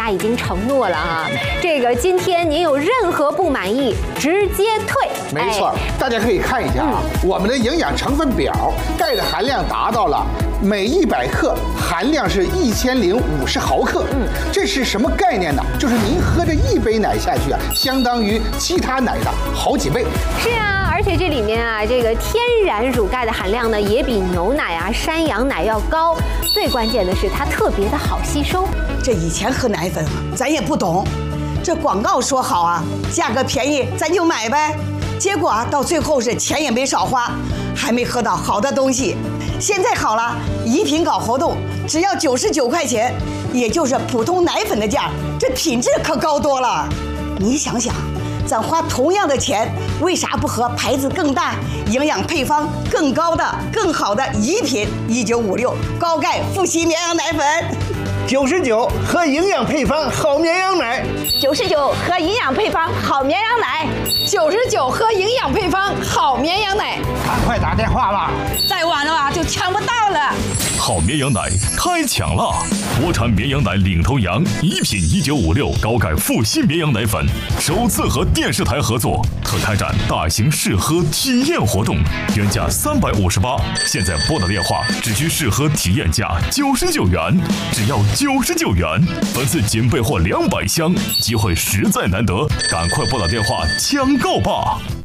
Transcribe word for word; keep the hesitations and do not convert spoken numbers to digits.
家已经承诺了啊，这个今天您有任何不满意，直接退。 没错，哎、大家可以看一下啊，嗯、我们的营养成分表，钙的含量达到了每一百克含量是一千零五十毫克。嗯，这是什么概念呢？就是您喝这一杯奶下去啊，相当于其他奶的好几倍。 是啊，而且这里面啊，这个天然乳钙的含量呢，也比牛奶啊、山羊奶要高。最关键的是，它特别的好吸收。 这以前喝奶粉啊，咱也不懂，这广告说好啊，价格便宜咱就买呗。结果啊，到最后是钱也没少花，还没喝到好的东西。现在好了，宜品搞活动，只要九十九块钱，也就是普通奶粉的价，这品质可高多了。你想想，咱花同样的钱，为啥不和牌子更大、营养配方更高的、更好的宜品一九五六高钙富硒绵羊奶粉？ 九十九喝营养配方好绵羊奶， 九十九喝营养配方好绵羊奶， 九十九喝营养配方好绵羊奶。 赶快打电话吧， 再晚的话就抢不到了。 好绵羊奶开抢了！国产绵羊奶领头羊宜品一九五六高钙富硒绵羊奶粉首次和电视台合作，特开展大型试喝体验活动，原价三百五十八，现在拨打电话只需试喝体验价九十九元，只要九十九元，本次仅备货两百箱，机会实在难得，赶快拨打电话抢购吧！